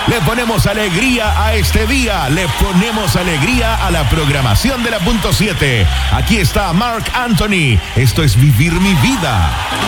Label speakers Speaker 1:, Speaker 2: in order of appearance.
Speaker 1: Le ponemos alegría a este día. Le ponemos alegría a la programación de la .7. Aquí está Marc Anthony. Esto es Vivir mi vida.